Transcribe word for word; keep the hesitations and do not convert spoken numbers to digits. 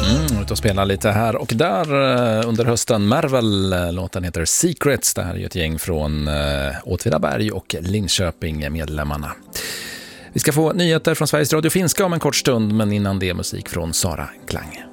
Mm, ut och spela lite här och där uh, under hösten. Mervel, uh, låten heter Secrets. Det här är ju ett gäng från uh, Åtvidaberg och Linköping, medlemmarna. Vi ska få nyheter från Sveriges Radio Finska om en kort stund, men innan det musik från Sara Klang.